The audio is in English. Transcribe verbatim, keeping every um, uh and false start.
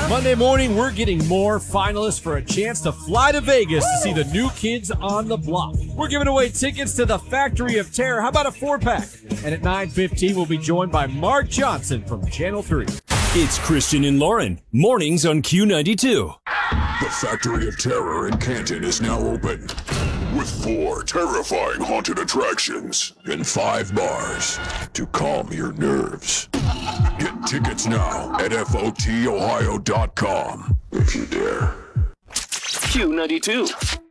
Monday morning, we're getting more finalists for a chance to fly to Vegas to see the new kids on the block. We're giving away tickets to the Factory of Terror. How about a four-pack? And at nine fifteen, we'll be joined by Mark Johnson from Channel three. It's Christian and Lauren, mornings on Q ninety-two. The Factory of Terror in Canton is now open, with four terrifying haunted attractions and five bars to calm your nerves. Get tickets now at F O T Ohio dot com if you dare. Q ninety-two.